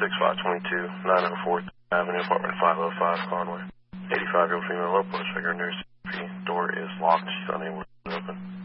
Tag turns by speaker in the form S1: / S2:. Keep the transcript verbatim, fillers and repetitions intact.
S1: six five two two, nine oh four Avenue, apartment five oh five, Conway. eighty-five-year-old female low blood sugar, nurse. Door is locked. She's unable to open.